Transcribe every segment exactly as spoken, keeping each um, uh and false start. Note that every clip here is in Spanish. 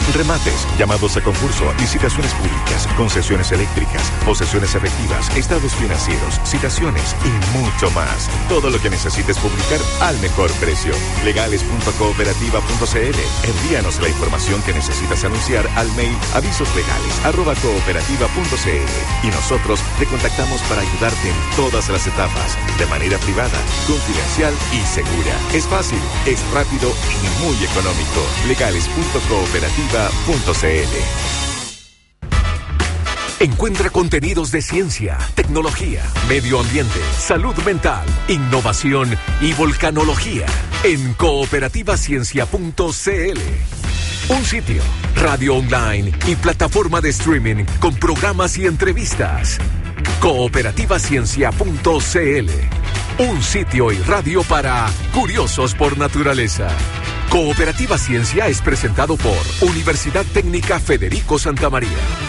Remates, llamados a concurso, licitaciones públicas, concesiones eléctricas, posesiones efectivas, estados financieros, citaciones y mucho más. Todo lo que necesites publicar al mejor precio. legales punto cooperativa punto c l. Envíanos la información que necesitas anunciar al mail avisoslegales arroba cooperativa punto c l y nosotros te contactamos para ayudarte en todas las etapas, de manera privada, confidencial y segura. Es fácil, es rápido y muy económico. legales punto cooperativa punto c l. Encuentra contenidos de ciencia, tecnología, medio ambiente, salud mental, innovación y volcanología en cooperativa ciencia punto c l. Un sitio, radio online y plataforma de streaming con programas y entrevistas. cooperativa ciencia punto c l. Un sitio y radio para curiosos por naturaleza. Cooperativa Ciencia es presentado por Universidad Técnica Federico Santa María.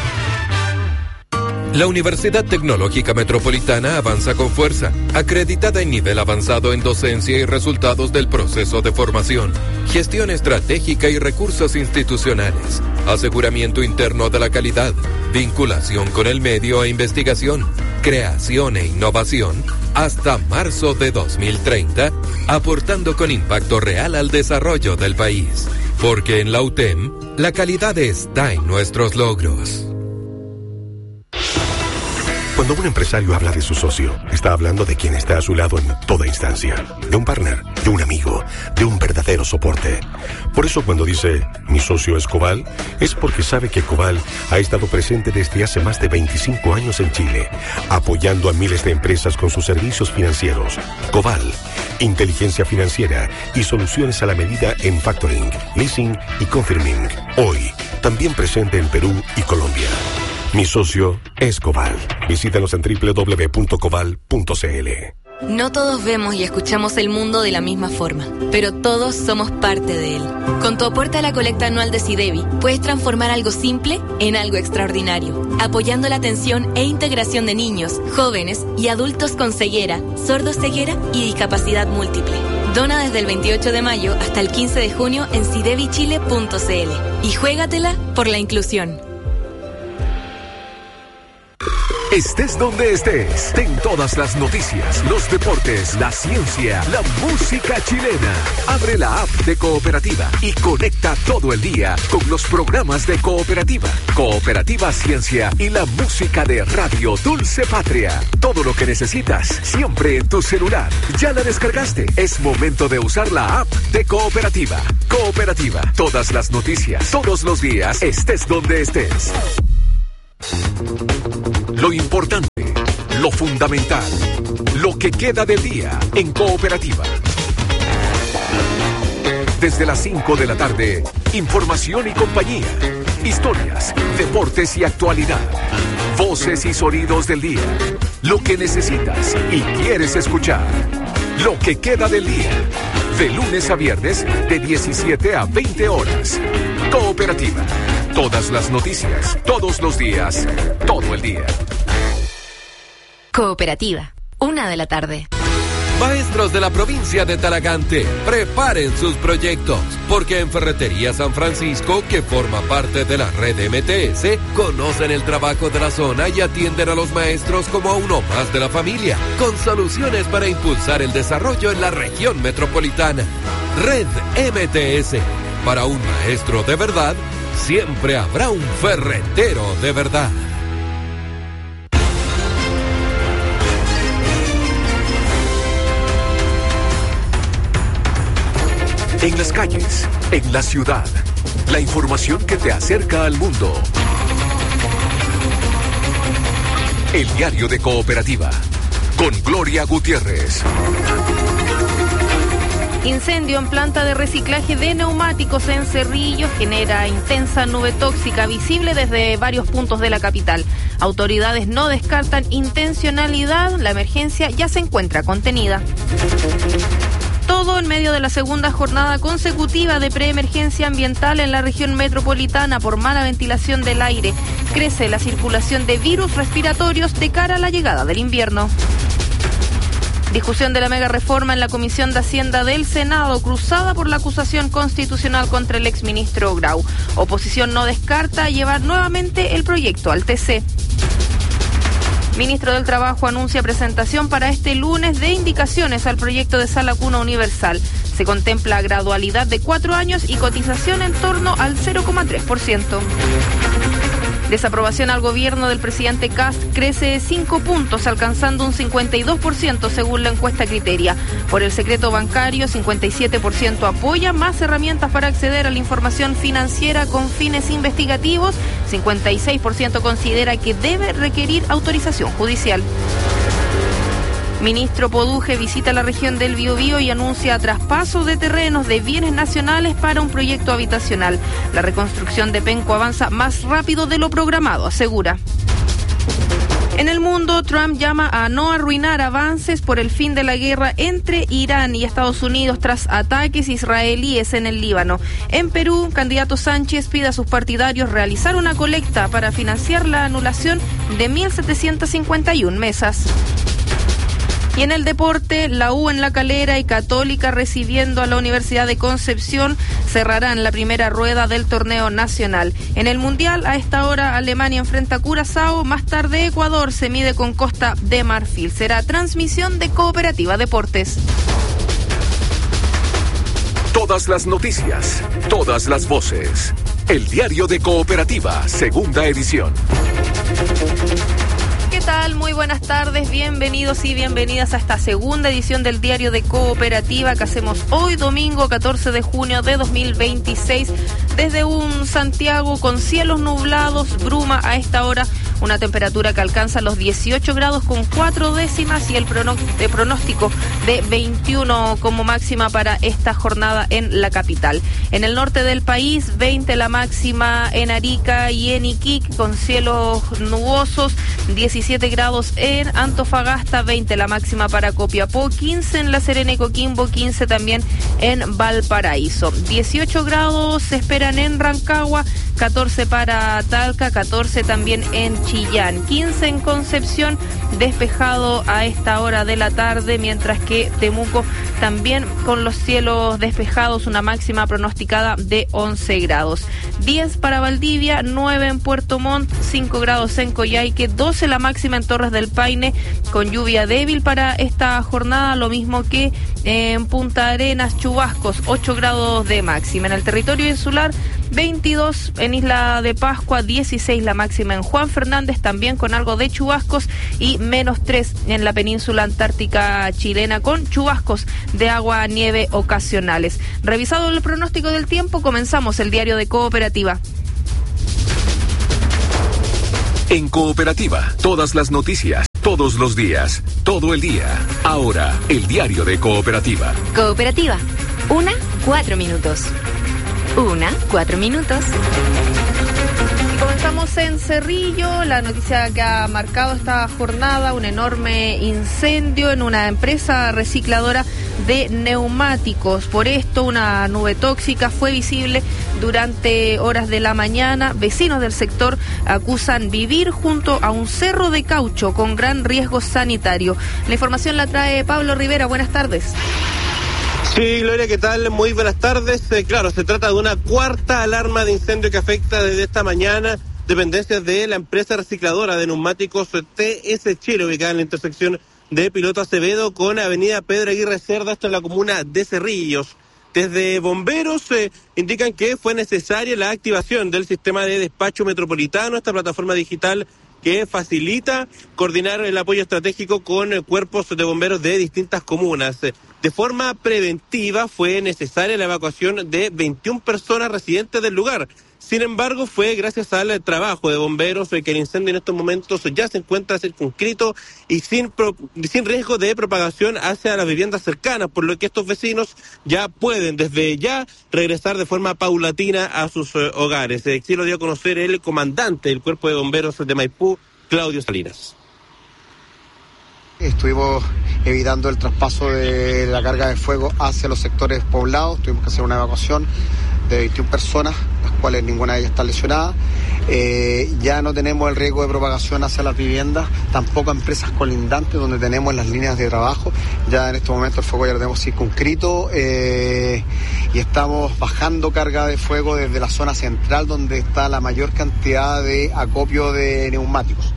La Universidad Tecnológica Metropolitana avanza con fuerza, acreditada en nivel avanzado en docencia y resultados del proceso de formación, gestión estratégica y recursos institucionales, aseguramiento interno de la calidad, vinculación con el medio e investigación, creación e innovación, hasta marzo de dos mil treinta, aportando con impacto real al desarrollo del país. Porque en la U T E M, la calidad está en nuestros logros. Cuando un empresario habla de su socio, está hablando de quien está a su lado en toda instancia. De un partner, de un amigo, de un verdadero soporte. Por eso cuando dice, mi socio es Cobal, es porque sabe que Cobal ha estado presente desde hace más de veinticinco años en Chile, apoyando a miles de empresas con sus servicios financieros. Cobal, inteligencia financiera y soluciones a la medida en factoring, leasing y confirming. Hoy, también presente en Perú y Colombia. Mi socio es Cobal. Visítanos en doble u doble u doble u punto cobal punto c l. No todos vemos y escuchamos el mundo de la misma forma, pero todos somos parte de él. Con tu aporte a la colecta anual de SIDEBI, puedes transformar algo simple en algo extraordinario, apoyando la atención e integración de niños, jóvenes y adultos con ceguera, sordoceguera y discapacidad múltiple. Dona desde el veintiocho de mayo hasta el quince de junio en sidebi chile punto c l y juégatela por la inclusión. Estés donde estés, ten todas las noticias, los deportes, la ciencia, la música chilena. Abre la app de Cooperativa y conecta todo el día con los programas de Cooperativa, Cooperativa Ciencia y la música de Radio Dulce Patria. Todo lo que necesitas, siempre en tu celular. ¿Ya la descargaste? Es momento de usar la app de Cooperativa. Cooperativa, todas las noticias, todos los días, estés donde estés. Lo importante, lo fundamental, lo que queda del día en Cooperativa. Desde las cinco de la tarde, información y compañía, historias, deportes y actualidad, voces y sonidos del día, lo que necesitas y quieres escuchar, lo que queda del día, de lunes a viernes de diecisiete a veinte horas. Cooperativa. Todas las noticias, todos los días, todo el día. Cooperativa, una de la tarde. Maestros de la provincia de Talagante, preparen sus proyectos, porque en Ferretería San Francisco, que forma parte de la red M T S, conocen el trabajo de la zona y atienden a los maestros como a uno más de la familia, con soluciones para impulsar el desarrollo en la región metropolitana. Red M T S, para un maestro de verdad, siempre habrá un ferretero de verdad. En las calles, en la ciudad, la información que te acerca al mundo. El diario de Cooperativa, con Gloria Gutiérrez. Incendio en planta de reciclaje de neumáticos en Cerrillos genera intensa nube tóxica visible desde varios puntos de la capital. Autoridades no descartan intencionalidad, la emergencia ya se encuentra contenida. Todo en medio de la segunda jornada consecutiva de preemergencia ambiental en la región metropolitana por mala ventilación del aire. Crece la circulación de virus respiratorios de cara a la llegada del invierno. Discusión de la mega reforma en la Comisión de Hacienda del Senado, cruzada por la acusación constitucional contra el exministro Grau. Oposición no descarta llevar nuevamente el proyecto al T C. Ministro del Trabajo anuncia presentación para este lunes de indicaciones al proyecto de Sala Cuna Universal. Se contempla gradualidad de cuatro años y cotización en torno al cero coma tres por ciento. Desaprobación al gobierno del presidente Kast crece cinco puntos, alcanzando un cincuenta y dos por ciento según la encuesta Criteria. Por el secreto bancario, cincuenta y siete por ciento apoya más herramientas para acceder a la información financiera con fines investigativos. cincuenta y seis por ciento considera que debe requerir autorización judicial. Ministro Poduje visita la región del Biobío y anuncia traspaso de terrenos de bienes nacionales para un proyecto habitacional. La reconstrucción de Penco avanza más rápido de lo programado, asegura. En el mundo, Trump llama a no arruinar avances por el fin de la guerra entre Irán y Estados Unidos tras ataques israelíes en el Líbano. En Perú, candidato Sánchez pide a sus partidarios realizar una colecta para financiar la anulación de mil setecientas cincuenta y una mesas. Y en el deporte, la U en La Calera y Católica recibiendo a la Universidad de Concepción cerrarán la primera rueda del torneo nacional. En el Mundial, a esta hora, Alemania enfrenta a Curazao, más tarde Ecuador se mide con Costa de Marfil. Será transmisión de Cooperativa Deportes. Todas las noticias, todas las voces. El diario de Cooperativa, segunda edición. ¿Qué tal? Muy buenas tardes, bienvenidos y bienvenidas a esta segunda edición del Diario de Cooperativa que hacemos hoy domingo catorce de junio de dos mil veintiséis desde un Santiago con cielos nublados, bruma a esta hora, una temperatura que alcanza los dieciocho grados con cuatro décimas y el pronóstico de veintiuno como máxima para esta jornada en la capital. En el norte del país, veinte la máxima en Arica y en Iquique con cielos nubosos, diecisiete grados en Antofagasta, veinte la máxima para Copiapó, quince en La Serena y Coquimbo, quince también en Valparaíso. dieciocho grados se esperan en Rancagua, catorce para Talca, catorce también en Chillán, quince en Concepción, despejado a esta hora de la tarde, mientras que Temuco también con los cielos despejados, una máxima pronosticada de once grados. diez para Valdivia, nueve en Puerto Montt, cinco grados en Coyhaique, doce la máxima en Torres del Paine, con lluvia débil para esta jornada, lo mismo que en Punta Arenas, chubascos, ocho grados de máxima. En el territorio insular, veintidós en Isla de Pascua, dieciséis la máxima en Juan Fernández, también con algo de chubascos, y menos tres en la península antártica chilena, con chubascos de agua, nieve ocasionales. Revisado el pronóstico del tiempo, comenzamos el diario de Cooperativa. En Cooperativa, todas las noticias, todos los días, todo el día. Ahora, el diario de Cooperativa. Cooperativa, una, cuatro minutos. Una, cuatro minutos. Comenzamos en Cerrillo, la noticia que ha marcado esta jornada, un enorme incendio en una empresa recicladora de neumáticos. Por esto, una nube tóxica fue visible durante horas de la mañana. Vecinos del sector acusan vivir junto a un cerro de caucho con gran riesgo sanitario. La información la trae Pablo Rivera. Buenas tardes. Sí, Gloria, ¿qué tal? Muy buenas tardes. Eh, claro, se trata de una cuarta alarma de incendio que afecta desde esta mañana dependencias de la empresa recicladora de neumáticos T S Chile, ubicada en la intersección de Piloto Acevedo con avenida Pedro Aguirre Cerda, esto en la comuna de Cerrillos. Desde bomberos eh, indican que fue necesaria la activación del sistema de despacho metropolitano, esta plataforma digital que facilita coordinar el apoyo estratégico con eh, cuerpos de bomberos de distintas comunas. De forma preventiva fue necesaria la evacuación de veintiuna personas residentes del lugar. Sin embargo, fue gracias al trabajo de bomberos que el incendio en estos momentos ya se encuentra circunscrito y sin, pro, sin riesgo de propagación hacia las viviendas cercanas, por lo que estos vecinos ya pueden desde ya regresar de forma paulatina a sus eh, hogares. Eh, así lo dio a conocer el comandante del Cuerpo de Bomberos de Maipú, Claudio Salinas. Estuvimos evitando el traspaso de la carga de fuego hacia los sectores poblados. Tuvimos que hacer una evacuación de veintiuna personas, las cuales ninguna de ellas está lesionada. Eh, ya no tenemos el riesgo de propagación hacia las viviendas, tampoco a empresas colindantes donde tenemos las líneas de trabajo. Ya en este momento el fuego ya lo tenemos circunscrito eh, y estamos bajando carga de fuego desde la zona central donde está la mayor cantidad de acopio de neumáticos.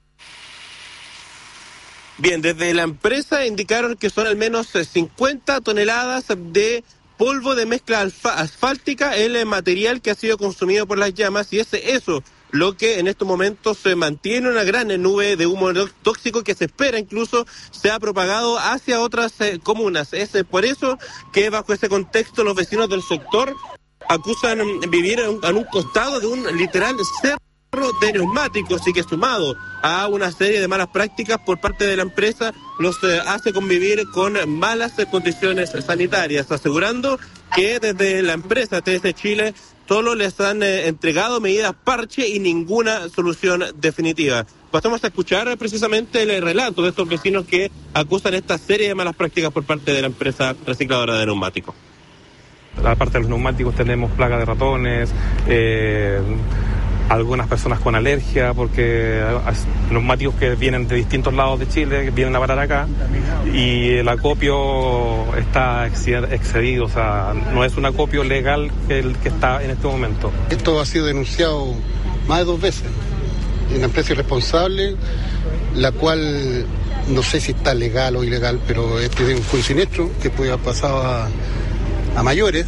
Bien, desde la empresa indicaron que son al menos cincuenta toneladas de polvo de mezcla alfa- asfáltica, el material que ha sido consumido por las llamas, y es eso lo que en estos momentos se mantiene una gran nube de humo tóxico que se espera incluso sea propagado hacia otras eh, comunas. Es eh, por eso que bajo ese contexto los vecinos del sector acusan vivir en un, en un costado de un literal cerro de neumáticos, y que sumado a una serie de malas prácticas por parte de la empresa los eh, hace convivir con malas eh, condiciones sanitarias, asegurando que desde la empresa T S Chile solo les han eh, entregado medidas parche y ninguna solución definitiva. Pasamos a escuchar eh, precisamente el relato de estos vecinos que acusan esta serie de malas prácticas por parte de la empresa recicladora de neumáticos. Aparte de los neumáticos tenemos plaga de ratones, eh, algunas personas con alergia, porque hay neumáticos que vienen de distintos lados de Chile, que vienen a parar acá, y el acopio está excedido, o sea, no es un acopio legal el que está en este momento. Esto ha sido denunciado más de dos veces. Una empresa irresponsable, la cual no sé si está legal o ilegal, pero este es un siniestro que puede haber pasado a, a mayores.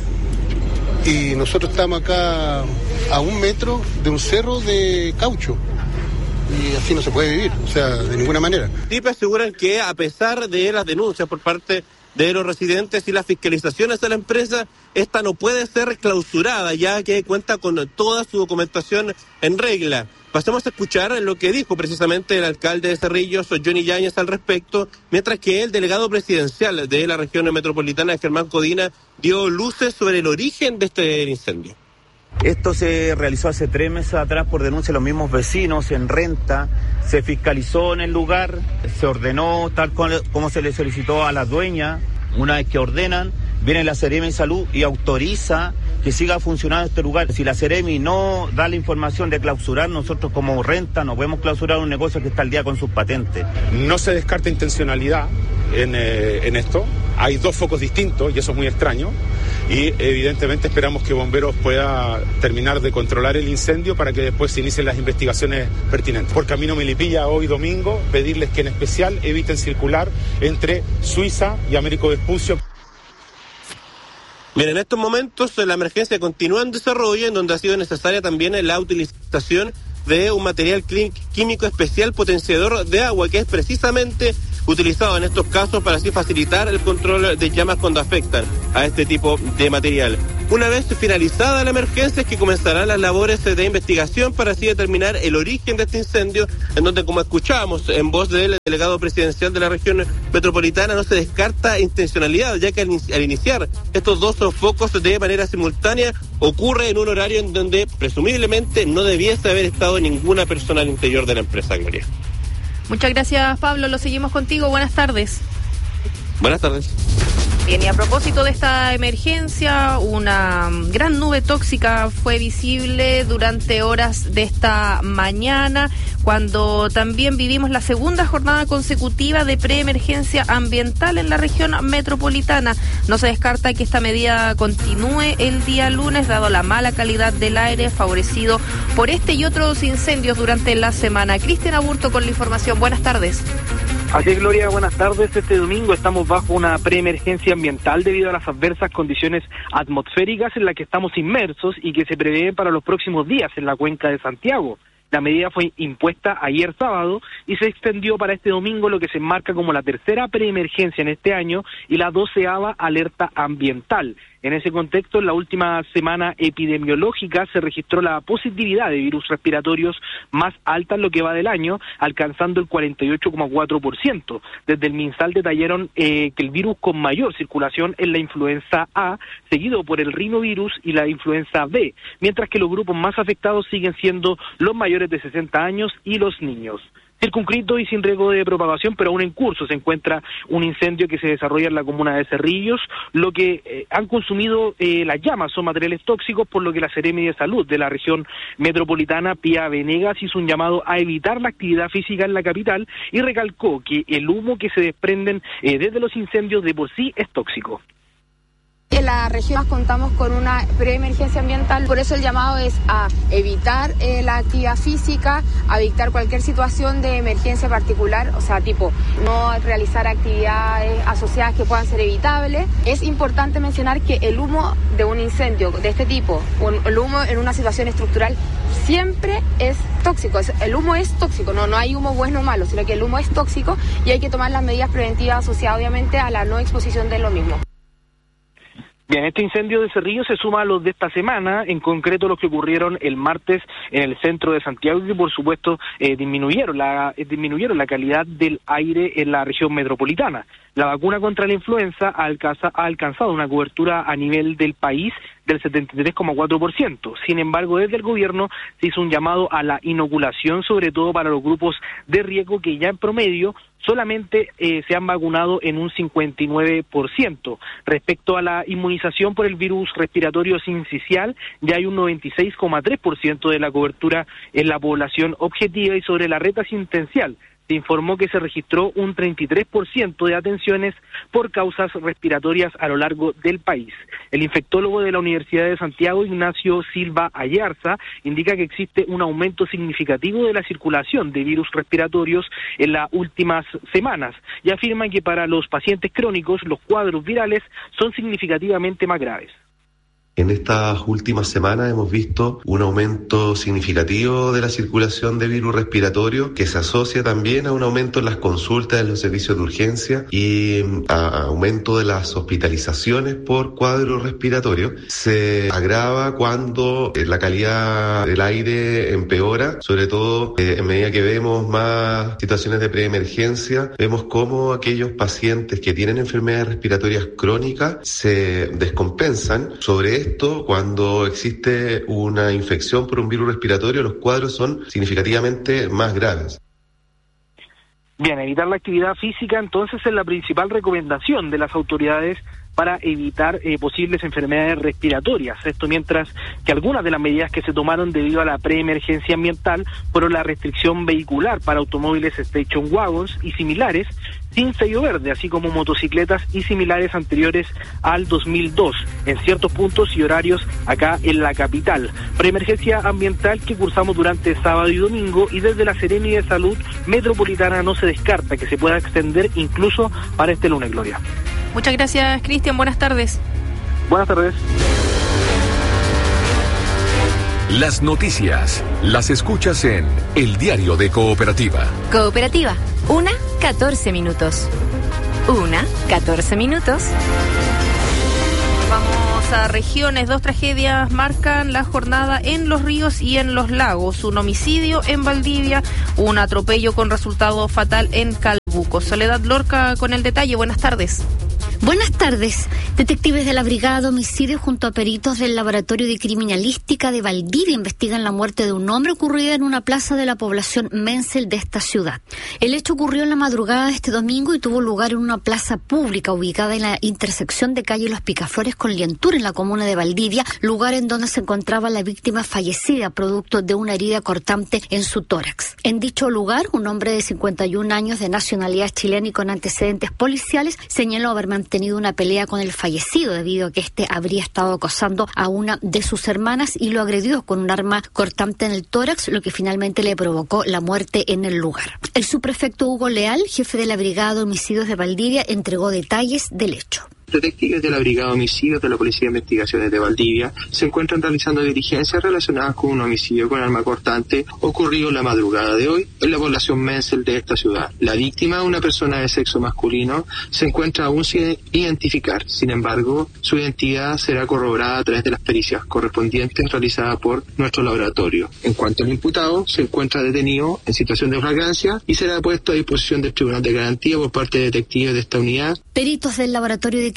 Y nosotros estamos acá a un metro de un cerro de caucho. Y así no se puede vivir, o sea, de ninguna manera. T I P aseguran que a pesar de las denuncias por parte de los residentes y las fiscalizaciones a la empresa, esta no puede ser clausurada, ya que cuenta con toda su documentación en regla. Pasemos a escuchar lo que dijo precisamente el alcalde de Cerrillos, Johnny Yáñez, al respecto, mientras que el delegado presidencial de la región metropolitana, Germán Codina, dio luces sobre el origen de este incendio. Esto se realizó hace tres meses atrás por denuncia de los mismos vecinos en Renta. Se fiscalizó en el lugar, se ordenó tal como se le solicitó a la dueña. Una vez que ordenan, viene la Seremi de Salud y autoriza que siga funcionando este lugar. Si la Seremi no da la información de clausurar, nosotros como Renta no podemos clausurar un negocio que está al día con sus patentes. No se descarta intencionalidad en, eh, en esto. Hay dos focos distintos y eso es muy extraño. Y evidentemente esperamos que Bomberos pueda terminar de controlar el incendio para que después se inicien las investigaciones pertinentes. Por Camino Melipilla, hoy domingo, pedirles que en especial eviten circular entre Suiza y Américo Vespucio. Bien, en estos momentos la emergencia continúa en desarrollo, en donde ha sido necesaria también la utilización de un material químico especial potenciador de agua, que es precisamente utilizado en estos casos para así facilitar el control de llamas cuando afectan a este tipo de material. Una vez finalizada la emergencia es que comenzarán las labores de investigación para así determinar el origen de este incendio, en donde, como escuchábamos en voz del delegado presidencial de la región metropolitana, no se descarta intencionalidad, ya que al, in- al iniciar estos dos focos de manera simultánea ocurre en un horario en donde presumiblemente no debiese haber estado ninguna persona al interior de la empresa, Gloria. Muchas gracias, Pablo. Lo seguimos contigo. Buenas tardes. Buenas tardes. Bien, y a propósito de esta emergencia, una gran nube tóxica fue visible durante horas de esta mañana, cuando también vivimos la segunda jornada consecutiva de preemergencia ambiental en la región metropolitana. No se descarta que esta medida continúe el día lunes, dado la mala calidad del aire favorecido por este y otros incendios durante la semana. Cristian Aburto con la información. Buenas tardes. Así es, Gloria, buenas tardes. Este domingo estamos bajo una preemergencia ambiental debido a las adversas condiciones atmosféricas en las que estamos inmersos y que se prevén para los próximos días en la cuenca de Santiago. La medida fue impuesta ayer sábado y se extendió para este domingo, lo que se enmarca como la tercera preemergencia en este año y la doceava alerta ambiental. En ese contexto, en la última semana epidemiológica se registró la positividad de virus respiratorios más alta en lo que va del año, alcanzando el cuarenta y ocho coma cuatro por ciento. Desde el MinSal detallaron eh, que el virus con mayor circulación es la influenza A, seguido por el rinovirus y la influenza B, mientras que los grupos más afectados siguen siendo los mayores de sesenta años y los niños. circunscrito y sin riesgo de propagación, pero aún en curso se encuentra un incendio que se desarrolla en la comuna de Cerrillos. Lo que eh, han consumido eh, las llamas son materiales tóxicos, por lo que la Seremi de Salud de la región metropolitana, Pía Venegas, hizo un llamado a evitar la actividad física en la capital y recalcó que el humo que se desprenden eh, desde los incendios de por sí es tóxico. En la región contamos con una preemergencia ambiental, por eso el llamado es a evitar eh, la actividad física, a evitar cualquier situación de emergencia particular, o sea, tipo, no realizar actividades asociadas que puedan ser evitables. Es importante mencionar que el humo de un incendio de este tipo, un, el humo en una situación estructural, siempre es tóxico. El humo es tóxico, no, no hay humo bueno o malo, sino que el humo es tóxico y hay que tomar las medidas preventivas asociadas obviamente a la no exposición de lo mismo. Bien, este incendio de Cerrillos se suma a los de esta semana, en concreto los que ocurrieron el martes en el centro de Santiago, y por supuesto eh, disminuyeron la eh, disminuyeron la calidad del aire en la región metropolitana. La vacuna contra la influenza alcanza, ha alcanzado una cobertura a nivel del país del setenta y tres coma cuatro por ciento. Sin embargo, desde el gobierno se hizo un llamado a la inoculación, sobre todo para los grupos de riesgo que ya en promedio solamente eh, se han vacunado en un cincuenta y nueve por ciento. Respecto a la inmunización por el virus respiratorio sincicial, ya hay un noventa y seis coma tres por ciento de la cobertura en la población objetiva, y sobre la red asistencial se informó que se registró un treinta y tres por ciento de atenciones por causas respiratorias a lo largo del país. El infectólogo de la Universidad de Santiago, Ignacio Silva Ayarza, indica que existe un aumento significativo de la circulación de virus respiratorios en las últimas semanas, y afirma que para los pacientes crónicos los cuadros virales son significativamente más graves. En estas últimas semanas hemos visto un aumento significativo de la circulación de virus respiratorio, que se asocia también a un aumento en las consultas en los servicios de urgencia y a aumento de las hospitalizaciones por cuadro respiratorio. Se agrava cuando la calidad del aire empeora, sobre todo eh, en medida que vemos más situaciones de preemergencia, vemos cómo aquellos pacientes que tienen enfermedades respiratorias crónicas se descompensan. Sobre esto, cuando existe una infección por un virus respiratorio, los cuadros son significativamente más graves. Bien, evitar la actividad física entonces es la principal recomendación de las autoridades para evitar eh, posibles enfermedades respiratorias. Esto mientras que algunas de las medidas que se tomaron debido a la preemergencia ambiental fueron la restricción vehicular para automóviles station wagons y similares sin sello verde, así como motocicletas y similares anteriores al dos mil dos, en ciertos puntos y horarios acá en la capital. Preemergencia ambiental que cursamos durante sábado y domingo, y desde la Seremi de Salud Metropolitana no se descarta que se pueda extender incluso para este lunes, Gloria. Muchas gracias, Cristian. Buenas tardes. Buenas tardes. Las noticias las escuchas en El Diario de Cooperativa. Cooperativa, una, catorce minutos. Una, catorce minutos. Vamos a regiones. Dos tragedias marcan la jornada en Los Ríos y en Los Lagos. Un homicidio en Valdivia, un atropello con resultado fatal en Calbuco. Soledad Lorca con el detalle. Buenas tardes. Buenas tardes. Detectives de la Brigada Homicidio junto a peritos del Laboratorio de Criminalística de Valdivia investigan la muerte de un hombre ocurrida en una plaza de la población Mensel de esta ciudad. El hecho ocurrió en la madrugada de este domingo y tuvo lugar en una plaza pública ubicada en la intersección de calle Los Picaflores con Lientur en la comuna de Valdivia, lugar en donde se encontraba la víctima fallecida producto de una herida cortante en su tórax. En dicho lugar, un hombre de cincuenta y un años de nacionalidad chilena y con antecedentes policiales señaló haber mantenido tenido una pelea con el fallecido debido a que éste habría estado acosando a una de sus hermanas y lo agredió con un arma cortante en el tórax, lo que finalmente le provocó la muerte en el lugar. El subprefecto Hugo Leal, jefe de la Brigada de Homicidios de Valdivia, entregó detalles del hecho. Detectives de la Brigada de Homicidios de la Policía de Investigaciones de Valdivia se encuentran realizando diligencias relacionadas con un homicidio con arma cortante ocurrido en la madrugada de hoy en la población Mensel de esta ciudad. La víctima, una persona de sexo masculino, se encuentra aún sin identificar. Sin embargo, su identidad será corroborada a través de las pericias correspondientes realizadas por nuestro laboratorio. En cuanto al imputado, se encuentra detenido en situación de flagrancia y será puesto a disposición del Tribunal de Garantía por parte de detectives de esta unidad. Peritos del Laboratorio de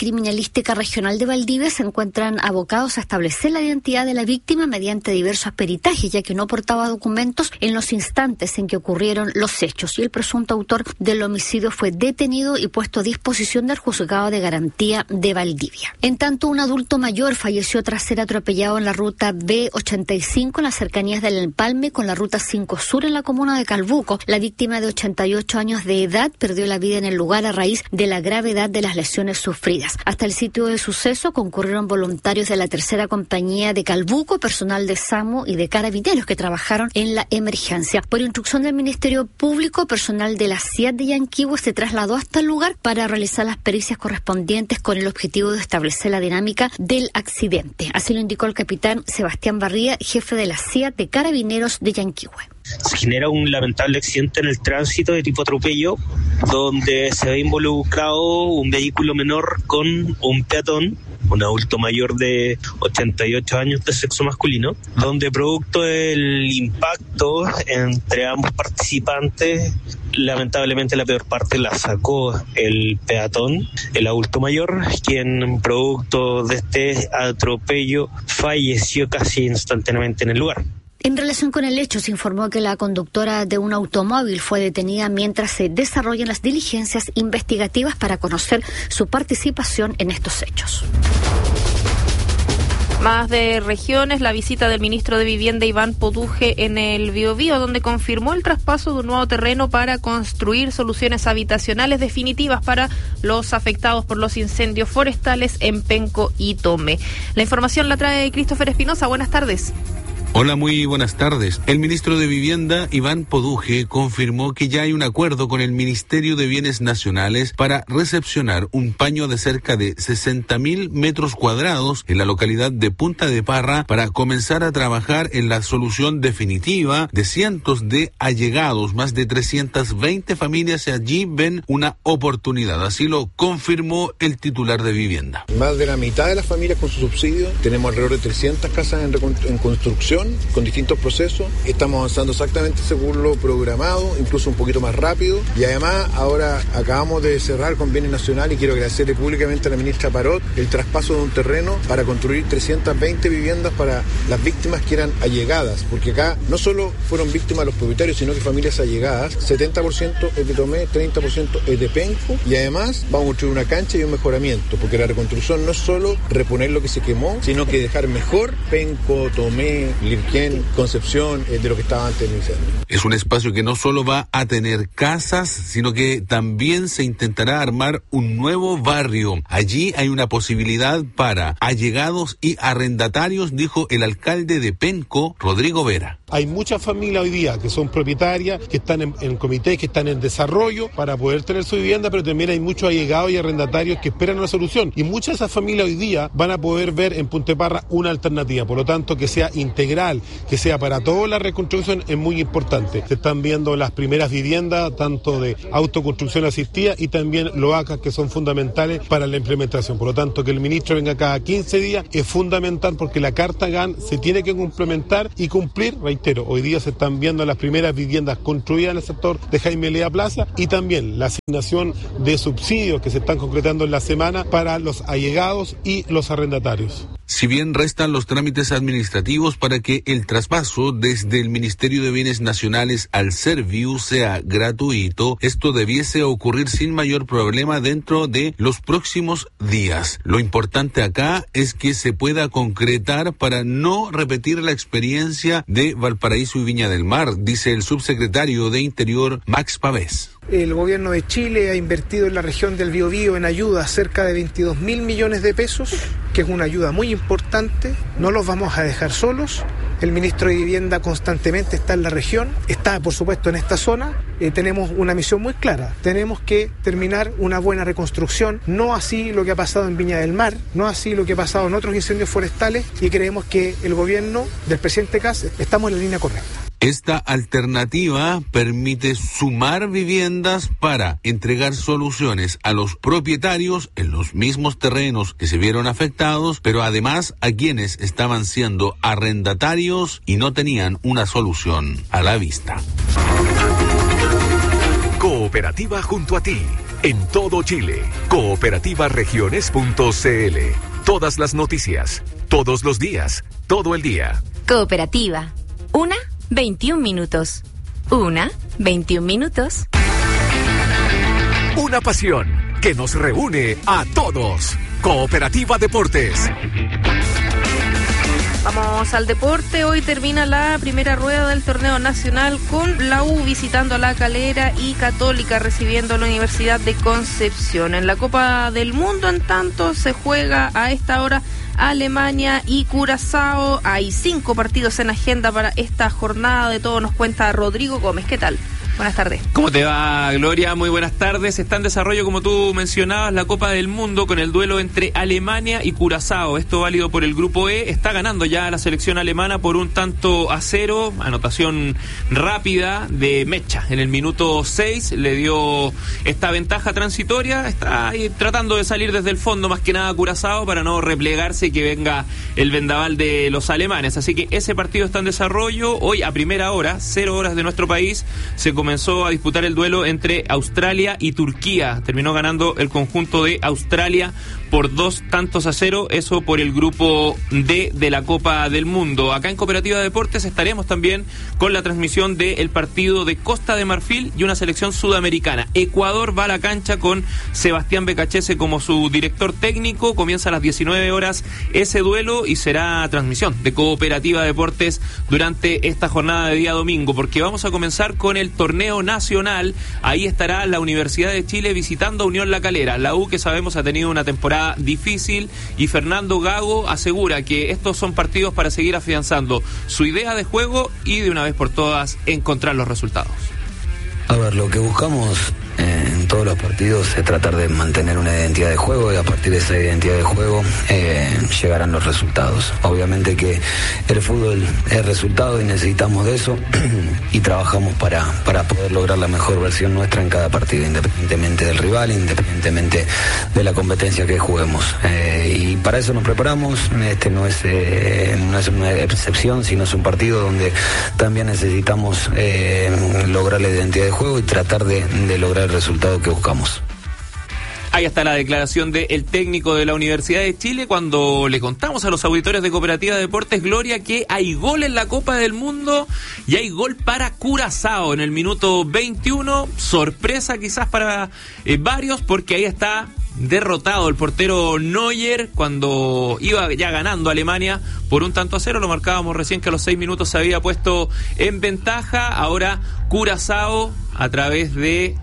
Criminalística Regional de Valdivia se encuentran abocados a establecer la identidad de la víctima mediante diversos peritajes, ya que no portaba documentos en los instantes en que ocurrieron los hechos. Y el presunto autor del homicidio fue detenido y puesto a disposición del Juzgado de Garantía de Valdivia. En tanto, un adulto mayor falleció tras ser atropellado en la ruta B ochenta y cinco en las cercanías del Empalme con la ruta cinco Sur en la comuna de Calbuco. La víctima, de ochenta y ocho años de edad, perdió la vida en el lugar a raíz de la gravedad de las lesiones sufridas. Hasta el sitio de suceso concurrieron voluntarios de la tercera compañía de Calbuco, personal de SAMU y de Carabineros que trabajaron en la emergencia. Por instrucción del Ministerio Público, personal de la C I A T de Yanquihue se trasladó hasta el lugar para realizar las pericias correspondientes con el objetivo de establecer la dinámica del accidente. Así lo indicó el capitán Sebastián Barría, jefe de la C I A T de Carabineros de Yanquihue. Se genera un lamentable accidente en el tránsito de tipo atropello, donde se ve involucrado un vehículo menor con un peatón, un adulto mayor de ochenta y ocho años de sexo masculino, donde producto del impacto entre ambos participantes, lamentablemente la peor parte la sacó el peatón, el adulto mayor, quien producto de este atropello falleció casi instantáneamente en el lugar. En relación con el hecho, se informó que la conductora de un automóvil fue detenida mientras se desarrollan las diligencias investigativas para conocer su participación en estos hechos. Más de regiones, la visita del ministro de Vivienda Iván Poduje en el Biobío, donde confirmó el traspaso de un nuevo terreno para construir soluciones habitacionales definitivas para los afectados por los incendios forestales en Penco y Tome. La información la trae Christopher Espinosa. Buenas tardes. Hola, muy buenas tardes. El ministro de Vivienda, Iván Poduje, confirmó que ya hay un acuerdo con el Ministerio de Bienes Nacionales para recepcionar un paño de cerca de sesenta mil metros cuadrados en la localidad de Punta de Parra para comenzar a trabajar en la solución definitiva de cientos de allegados. Más de trescientas veinte familias allí ven una oportunidad. Así lo confirmó el titular de Vivienda. Más de la mitad de las familias con su subsidio. Tenemos alrededor de trescientas casas en, recon- en construcción, con distintos procesos. Estamos avanzando exactamente según lo programado, incluso un poquito más rápido. Y además ahora acabamos de cerrar con Bienes Nacional y quiero agradecerle públicamente a la ministra Parot el traspaso de un terreno para construir trescientas veinte viviendas para las víctimas que eran allegadas, porque acá no solo fueron víctimas los propietarios, sino que familias allegadas. setenta por ciento es de Tomé, treinta por ciento es de Penco, y además vamos a construir una cancha y un mejoramiento, porque la reconstrucción no es solo reponer lo que se quemó, sino que dejar mejor Penco, Tomé, Lirquén, Concepción, eh, de lo que estaba antes del incendio. Es un espacio que no solo va a tener casas, sino que también se intentará armar un nuevo barrio. Allí hay una posibilidad para allegados y arrendatarios, dijo el alcalde de Penco, Rodrigo Vera. Hay muchas familias hoy día que son propietarias, que están en, en comités, que están en desarrollo para poder tener su vivienda, pero también hay muchos allegados y arrendatarios que esperan una solución. Y muchas de esas familias hoy día van a poder ver en Punta de Parra una alternativa. Por lo tanto, que sea integral, que sea para toda la reconstrucción, es muy importante. Se están viendo las primeras viviendas, tanto de autoconstrucción asistida y también loacas, que son fundamentales para la implementación. Por lo tanto, que el ministro venga cada quince días es fundamental, porque la Carta G A N se tiene que complementar y cumplir. Reitero, hoy día se están viendo las primeras viviendas construidas en el sector de Jaime Lea Plaza y también la asignación de subsidios que se están concretando en la semana para los allegados y los arrendatarios. Si bien restan los trámites administrativos para que el traspaso desde el Ministerio de Bienes Nacionales al Serviu sea gratuito, esto debiese ocurrir sin mayor problema dentro de los próximos días. Lo importante acá es que se pueda concretar para no repetir la experiencia de Valparaíso y Viña del Mar, dice el subsecretario de Interior, Max Pavés. El gobierno de Chile ha invertido en la región del Biobío en ayuda cerca de veintidós mil millones de pesos, que es una ayuda muy importante. No los vamos a dejar solos. El ministro de Vivienda constantemente está en la región, está por supuesto en esta zona. Eh, tenemos una misión muy clara. Tenemos que terminar una buena reconstrucción, no así lo que ha pasado en Viña del Mar, no así lo que ha pasado en otros incendios forestales, y creemos que el gobierno del presidente Kast estamos en la línea correcta. Esta alternativa permite sumar viviendas para entregar soluciones a los propietarios en los mismos terrenos que se vieron afectados, pero además a quienes estaban siendo arrendatarios y no tenían una solución a la vista. Cooperativa junto a ti. en todo Chile. cooperativa regiones punto c l. Todas las noticias, todos los días, todo el día. Cooperativa. Una, veintiún minutos. Una, veintiún minutos. Una pasión que nos reúne a todos. Cooperativa Deportes. Vamos al deporte. Hoy termina la primera rueda del torneo nacional con la U visitando a La Calera y Católica recibiendo a la Universidad de Concepción. En la Copa del Mundo, en tanto, se juega a esta hora Alemania y Curazao. Hay cinco partidos en agenda para esta jornada. De todo nos cuenta Rodrigo Gómez. ¿Qué tal? Buenas tardes. ¿Cómo te va, Gloria? Muy buenas tardes. Está en desarrollo, como tú mencionabas, la Copa del Mundo con el duelo entre Alemania y Curazao. Esto válido por el Grupo E. Está ganando ya la selección alemana por un tanto a cero. Anotación rápida de Mecha. En el minuto seis le dio esta ventaja transitoria. Está ahí tratando de salir desde el fondo, más que nada Curazao, para no replegarse y que venga el vendaval de los alemanes. Así que ese partido está en desarrollo. Hoy a primera hora, cero horas de nuestro país, se comenzó a disputar el duelo entre Australia y Turquía. Terminó ganando el conjunto de Australia por dos tantos a cero, eso por el grupo D de la Copa del Mundo. Acá en Cooperativa Deportes estaremos también con la transmisión del partido de Costa de Marfil y una selección sudamericana. Ecuador va a la cancha con Sebastián Becachese como su director técnico. Comienza a las diecinueve horas ese duelo y será transmisión de Cooperativa Deportes durante esta jornada de día domingo, porque vamos a comenzar con el torneo nacional. Ahí estará la Universidad de Chile visitando a Unión La Calera. La U, que sabemos, ha tenido una temporada difícil, y Fernando Gago asegura que estos son partidos para seguir afianzando su idea de juego y de una vez por todas encontrar los resultados. A ver, lo que buscamos en todos los partidos es tratar de mantener una identidad de juego, y a partir de esa identidad de juego eh, llegarán los resultados. Obviamente que el fútbol es resultado y necesitamos de eso y trabajamos para, para poder lograr la mejor versión nuestra en cada partido, independientemente del rival, independientemente de la competencia que juguemos. Eh, y para eso nos preparamos. Este no es, eh, no es una excepción, sino es un partido donde también necesitamos eh, lograr la identidad de juego y tratar de, de lograr el resultado que buscamos. Ahí está la declaración del técnico de la Universidad de Chile cuando le contamos a los auditores de Cooperativa Deportes, Gloria, que hay gol en la Copa del Mundo y hay gol para Curazao en el minuto veintiuno. Sorpresa quizás para eh, varios, porque ahí está derrotado el portero Neuer cuando iba ya ganando Alemania por un tanto a cero. Lo marcábamos recién que a los seis minutos se había puesto en ventaja. Ahora Curazao, a través de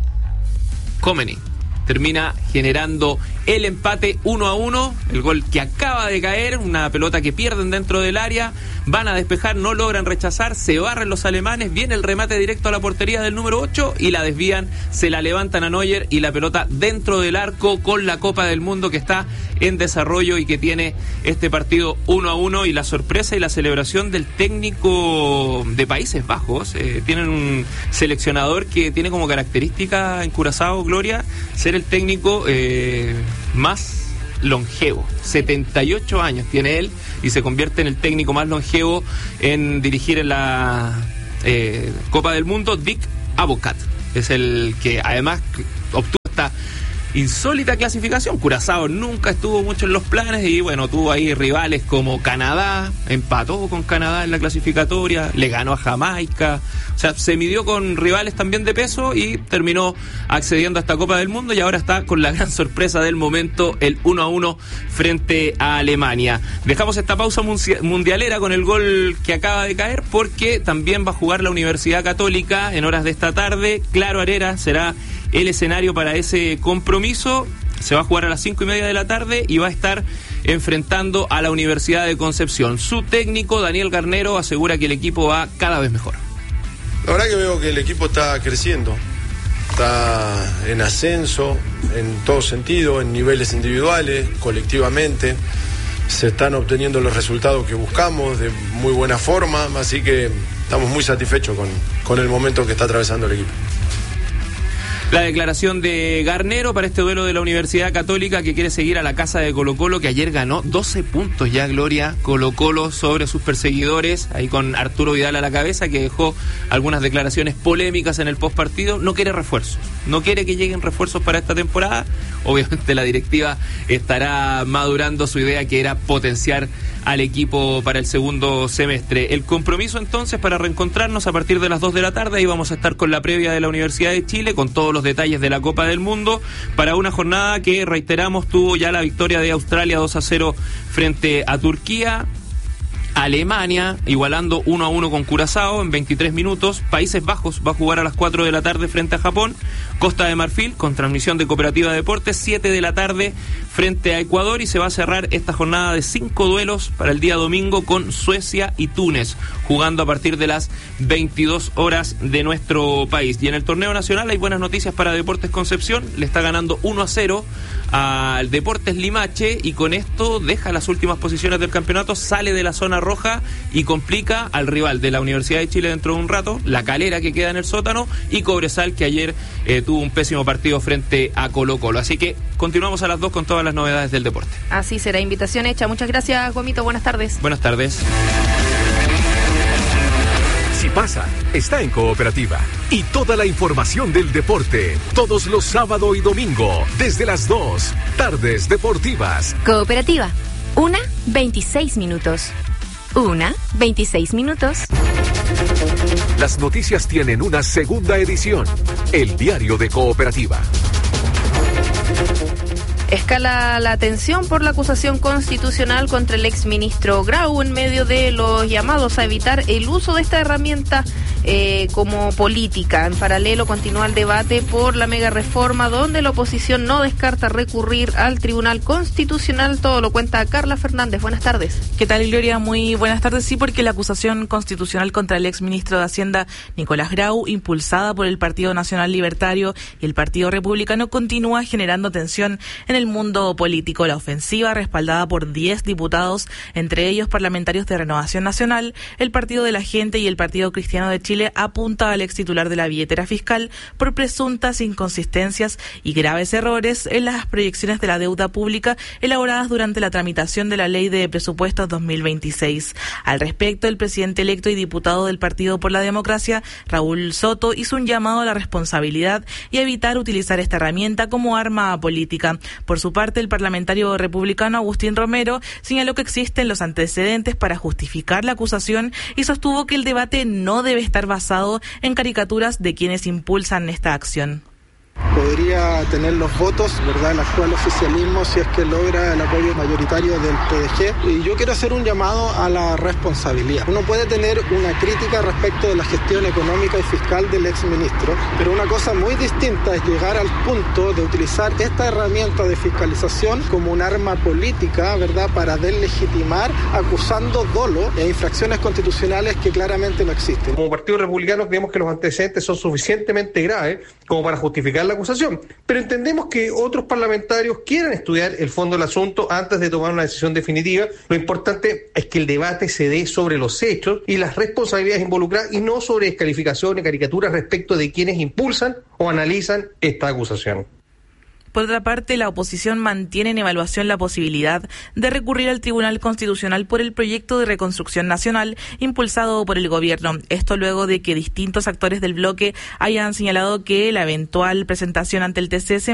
Komeni, termina generando el empate uno a uno, el gol que acaba de caer, una pelota que pierden dentro del área, van a despejar, no logran rechazar, se barren los alemanes, viene el remate directo a la portería del número ocho y la desvían, se la levantan a Neuer y la pelota dentro del arco, con la Copa del Mundo que está en desarrollo y que tiene este partido uno a uno. Y la sorpresa y la celebración del técnico de Países Bajos. Eh, tienen un seleccionador que tiene como característica en Curazao, Gloria, ser el técnico eh, más longevo. setenta y ocho años tiene él y se convierte en el técnico más longevo en dirigir en la eh, Copa del Mundo. Dick Advocat es el que además obtuvo esta insólita clasificación. Curazao nunca estuvo mucho en los planes y bueno, tuvo ahí rivales como Canadá, empató con Canadá en la clasificatoria, le ganó a Jamaica, o sea, se midió con rivales también de peso y terminó accediendo a esta Copa del Mundo, y ahora está con la gran sorpresa del momento, el uno a uno frente a Alemania. Dejamos esta pausa mundialera con el gol que acaba de caer, porque también va a jugar la Universidad Católica en horas de esta tarde. Claro Arera será el escenario para ese compromiso. Se va a jugar a las cinco y media de la tarde y va a estar enfrentando a la Universidad de Concepción. Su técnico, Daniel Garnero, asegura que el equipo va cada vez mejor. La verdad que veo que el equipo está creciendo, está en ascenso en todo sentido, en niveles individuales, colectivamente. Se están obteniendo los resultados que buscamos de muy buena forma, así que estamos muy satisfechos con, con el momento que está atravesando el equipo. La declaración de Garnero para este duelo de la Universidad Católica, que quiere seguir a la casa de Colo-Colo, que ayer ganó doce puntos ya, Gloria, Colo-Colo sobre sus perseguidores, ahí con Arturo Vidal a la cabeza, que dejó algunas declaraciones polémicas en el postpartido. No quiere refuerzos, no quiere que lleguen refuerzos para esta temporada. Obviamente la directiva estará madurando su idea, que era potenciar al equipo para el segundo semestre. El compromiso entonces para reencontrarnos a partir de las dos de la tarde. Ahí vamos a estar con la previa de la Universidad de Chile, con todos los detalles de la Copa del Mundo, para una jornada que, reiteramos, tuvo ya la victoria de Australia dos a cero frente a Turquía. Alemania igualando uno a uno con Curazao en veintitrés minutos. Países Bajos va a jugar a las cuatro de la tarde frente a Japón. Costa de Marfil, con transmisión de Cooperativa Deportes, siete de la tarde frente a Ecuador, y se va a cerrar esta jornada de cinco duelos para el día domingo con Suecia y Túnez, jugando a partir de las veintidós horas de nuestro país. Y en el torneo nacional hay buenas noticias para Deportes Concepción. Le está ganando uno a cero al Deportes Limache, y con esto deja las últimas posiciones del campeonato, sale de la zona roja y complica al rival de la Universidad de Chile dentro de un rato, La Calera, que queda en el sótano, y Cobresal, que ayer eh, tuvo un pésimo partido frente a Colo Colo. Así que continuamos a las dos con todas las novedades del deporte. Así será, invitación hecha. Muchas gracias, Gomito. Buenas tardes. Buenas tardes. Si pasa, está en Cooperativa. Y toda la información del deporte, todos los sábado y domingo, desde las dos, Tardes Deportivas. Cooperativa, una, veintiséis minutos. Una, veintiséis minutos. Las noticias tienen una segunda edición, el diario de Cooperativa. Escala la tensión por la acusación constitucional contra el exministro Grau en medio de los llamados a evitar el uso de esta herramienta eh, como política. En paralelo continúa el debate por la mega reforma, donde la oposición no descarta recurrir al Tribunal Constitucional. Todo lo cuenta Carla Fernández. Buenas tardes. ¿Qué tal, Gloria? Muy buenas tardes. Sí, porque la acusación constitucional contra el exministro de Hacienda, Nicolás Grau, impulsada por el Partido Nacional Libertario y el Partido Republicano, continúa generando tensión en el mundo político. La ofensiva, respaldada por diez diputados, entre ellos parlamentarios de Renovación Nacional, el Partido de la Gente y el Partido Cristiano de Chile, apunta al ex titular de la billetera fiscal por presuntas inconsistencias y graves errores en las proyecciones de la deuda pública elaboradas durante la tramitación de la Ley de Presupuestos dos mil veintiséis. Al respecto, el presidente electo y diputado del Partido por la Democracia, Raúl Soto, hizo un llamado a la responsabilidad y a evitar utilizar esta herramienta como arma política. Por su parte, el parlamentario republicano Agustín Romero señaló que existen los antecedentes para justificar la acusación y sostuvo que el debate no debe estar basado en caricaturas de quienes impulsan esta acción. Podría tener los votos, ¿verdad?, el actual oficialismo, si es que logra el apoyo mayoritario del P D G. Y yo quiero hacer un llamado a la responsabilidad. Uno puede tener una crítica respecto de la gestión económica y fiscal del exministro, pero una cosa muy distinta es llegar al punto de utilizar esta herramienta de fiscalización como un arma política, ¿verdad?, para deslegitimar, acusando dolo e infracciones constitucionales que claramente no existen. Como Partido Republicano creemos que los antecedentes son suficientemente graves como para justificar la acusación, pero entendemos que otros parlamentarios quieran estudiar el fondo del asunto antes de tomar una decisión definitiva. Lo importante es que el debate se dé sobre los hechos y las responsabilidades involucradas, y no sobre descalificaciones y caricaturas respecto de quienes impulsan o analizan esta acusación. Por otra parte, la oposición mantiene en evaluación la posibilidad de recurrir al Tribunal Constitucional por el proyecto de reconstrucción nacional impulsado por el gobierno. Esto luego de que distintos actores del bloque hayan señalado que la eventual presentación ante el T C S